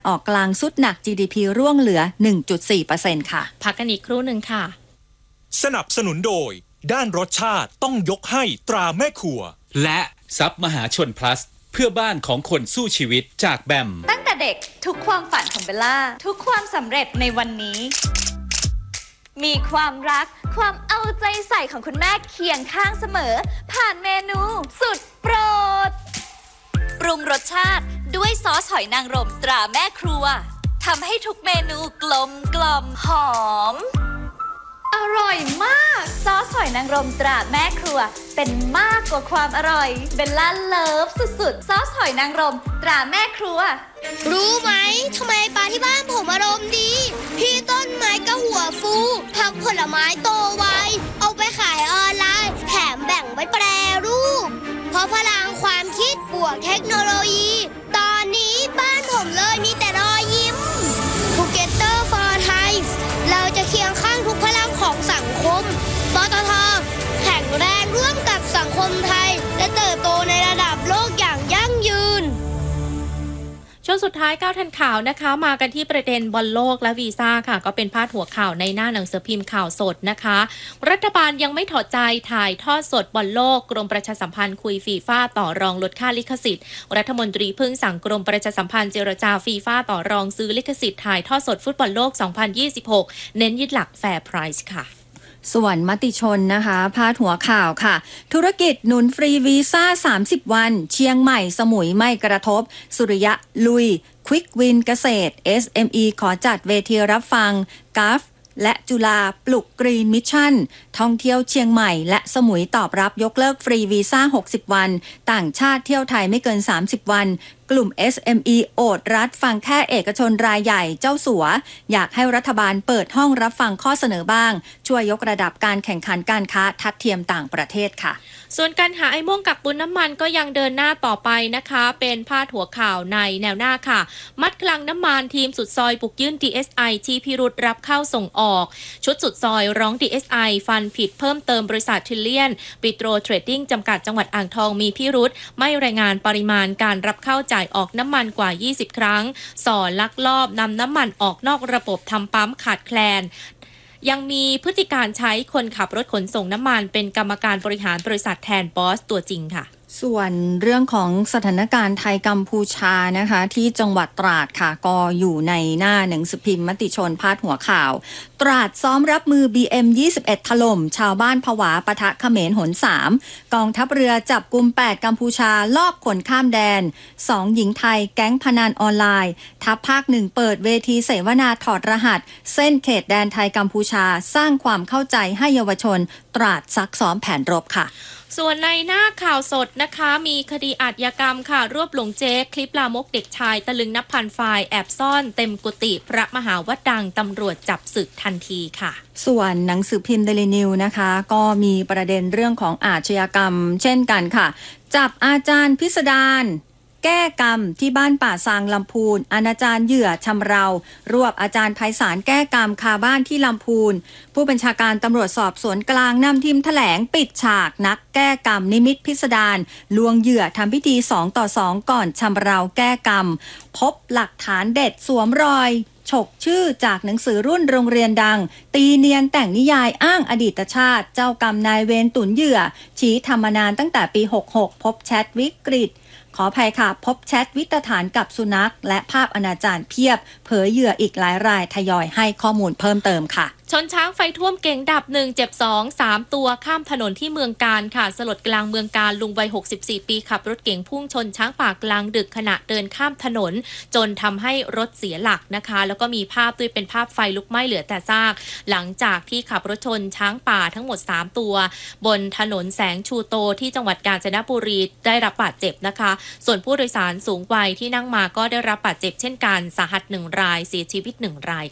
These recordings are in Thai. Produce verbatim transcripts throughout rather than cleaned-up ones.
ออกกลางสุดหนัก จี ดี พี ร่วงเหลือ หนึ่งจุดสี่เปอร์เซ็นต์ ค่ะพักกันอีกครู่หนึ่งค่ะสนับสนุนโดยด้านรสชาติต้องยกให้ตราแม่ครัวและซับมหาชน plus เพื่อบ้านของคนสู้ชีวิตจากแบมตั้งแต่เด็กทุกความฝันของเบลล่าทุกความสำเร็จในวันนี้มีความรักความเอาใจใส่ของคุณแม่เคียงข้างเสมอผ่านเมนูสุดโปรดปรุงรสชาติด้วยซอสหอยนางรมตราแม่ครัวทำให้ทุกเมนูกลมกล่อมหอมอร่อยมากซอสหอยนางรมตราแม่ครัวเป็นมากกว่าความอร่อยเบลล่าเลิฟสุดๆซอสหอยนางรมตราแม่ครัวรู้ไหมทำไมปลาที่บ้านผมอารมณ์ดีพี่ต้นไม้ก็หัวฟูผักผลไม้โตไวเอาไปขายออนไลน์แถมแบ่งไว้แปรรูปเพราะพลังความคิดบวกเทคโนโลยีตอนนี้บ้านผมเลยมีแต่รอยยิ้ม Together for Thai เราจะเคียงข้างทุกพลังของสังคมปตท.แข็งแรงร่วมกับสังคมไทยและเติบโตในระดับโลกอย่างยั่งยืนช่วงสุดท้ายก้าวทันข่าวนะคะมากันที่ประเด็นบอลโลกและวีซ่าค่ะก็เป็นพาดหัวข่าวในหน้าหนังสือพิมพ์ข่าวสดนะคะรัฐบาลยังไม่ถอดใจถ่ายทอดสดบอลโลกกรมประชาสัมพันธ์คุยฟีฟ่าต่อรองลดค่าลิขสิทธิ์รัฐมนตรีพึ่งสั่งกรมประชาสัมพันธ์เจรจาฟีฟ่าต่อรองซื้อลิขสิทธิ์ถ่ายทอดสดฟุตบอลโลกสองพันยี่สิบหกเน้นยึดหลักแฟร์ไพรซ์ค่ะส่วนมติชนนะคะพาดหัวข่าวค่ะธุรกิจหนุนฟรีวีซ่าสามสิบวันเชียงใหม่สมุยไม่กระทบสุริยะลุยควิกวินเกษตร เอส เอ็ม อี ขอจัดเวทีรับฟังกัฟและจุฬาปลุกกรีนมิชชั่นท่องเที่ยวเชียงใหม่และสมุยตอบรับยกเลิกฟรีวีซ่าหกสิบวันต่างชาติเที่ยวไทยไม่เกินสามสิบวันกลุ่ม เอส เอ็ม อี โอดรัฐฟังแค่เอกชนรายใหญ่เจ้าสัวอยากให้รัฐบาลเปิดห้องรับฟังข้อเสนอบ้างช่วยยกระดับการแข่งขันการค้าทัดเทียมต่างประเทศค่ะส่วนการหาไอ้ม่วงกักตุนน้ำมันก็ยังเดินหน้าต่อไปนะคะเป็นพาดหัวข่าวในแนวหน้าค่ะมัดคลังน้ำมันทีมสุดซอยบุกยื่น ดี เอส ไอ ที่พิรุธรับเข้าส่งออกชุดสุดซอยร้อง ดี เอส ไอ ฟันผิดเพิ่มเติมบริษัททริลเลียนปิโตรเทรดดิ้งจำกัดจังหวัดอ่างทองมีพิรุธไม่รายงานปริมาณการรับเข้าจ่ายออกน้ำมันกว่ายี่สิบครั้งส่อลักลอบนำน้ำมันออกนอกระบบทำปั๊มขาดแคลนยังมีพฤติการใช้คนขับรถขนส่งน้ำมันเป็นกรรมการบริหารบริษัทแทนบอสตัวจริงค่ะส่วนเรื่องของสถานการณ์ไทยกัมพูชานะคะที่จังหวัดตราดค่ะก็อยู่ในหน้าหนังสือพิมพ์มติชนพาดหัวข่าวตราดซ้อมรับมือ บี เอ็ม ยี่สิบเอ็ด ถล่มชาวบ้านผวาปะทะเขมรหนสามกองทัพเรือจับกุมแปดกัมพูชาลอบขนข้ามแดนสองหญิงไทยแก๊งพนันออนไลน์ทัพภาคหนึ่งเปิดเวทีเสวนาถอดรหัสเส้นเขตแดนไทยกัมพูชาสร้างความเข้าใจให้เยาวชนตราดซักซ้อมแผนรบค่ะส่วนในหน้าข่าวสดนะคะมีคดีอาชญากรรมค่ะรวบหลงเจ๊คลิปลามกเด็กชายตะลึงนับพันไฟล์แอบซ่อนเต็มกุฏิพระมหาวัดดังตำรวจจับศึกทันทีค่ะส่วนหนังสือพิมพ์เดลินิวนะคะก็มีประเด็นเรื่องของอาชญากรรมเช่นกันค่ะจับอาจารย์พิสดารแก้กรรมที่บ้านป่าซางลำพูนอนาจารเหยื่อชำเรารวบอาจารย์ไพศาลแก้กรรมคาบ้านที่ลำพูนผู้บัญชาการตำรวจสอบสวนกลางนำทีมแถลงปิดฉากนักแก้กรรมนิมิตพิสดารลวงเหยื่อทำพิธีสองต่อสองก่อนชำเราแก้กรรมพบหลักฐานเด็ดสวมรอยฉกชื่อจากหนังสือรุ่นโรงเรียนดังตีเนียนแต่งนิยายอ้างอดีตชาติเจ้ากรรมนายเวรตุนเหยื่อชี้ทำมานานตั้งแต่ปีหกสิบหกพบแชทวิกฤตขออภัยค่ะพบแชทวิตฐานกับสุนัขและภาพอนาจารเพียบเผยเหยื่ออีกหลายรายทยอยให้ข้อมูลเพิ่มเติมค่ะชนช้างไฟท่วมเก่งดับหนึ่งเจ็บสอง สามตัวข้ามถนนที่เมืองกาญค่ะสลดกลางเมืองกาญลุงวัยหกสิบสี่ปีขับรถเก๋งพุ่งชนช้างป่ากลางดึกขณะเดินข้ามถนนจนทำให้รถเสียหลักนะคะแล้วก็มีภาพด้วยเป็นภาพไฟลุกไหม้เหลือแต่ซากหลังจากที่ขับรถชนช้างป่าทั้งหมดสามตัวบนถนนแสงชูโตที่จังหวัดกาญจนบุรีได้รับบาดเจ็บนะคะส่วนผู้โดยสารสูงวัยที่นั่งมาก็ได้รับบาดเจ็บเช่นกันสาหัสหนึ่งรายเสียชีวิตหนึ่งรายค่ะ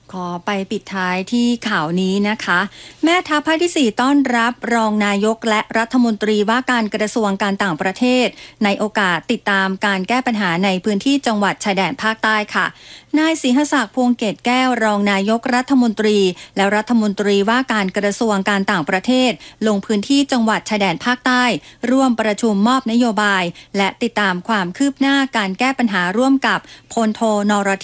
ขอไปปิดท้ายที่ข่าวนี้นะคะ แม่ทัพภาคที่สี่ต้อนรับรองนายกและรัฐมนตรีว่าการกระทรวงการต่างประเทศในโอกาสติดตามการแก้ปัญหาในพื้นที่จังหวัดชายแดนภาคใต้ค่ะนายศรีหศักดิ์พวงเกตแก้วรองนายกรัฐมนตรีและรัฐมนตรีว่าการกระทรวงการต่างประเทศลงพื้นที่จังหวัดชายแดนภาคใต้ร่วมประชุมมอบนโยบายและติดตามความคืบหน้าการแก้ปัญหาร่วมกับพลโทนร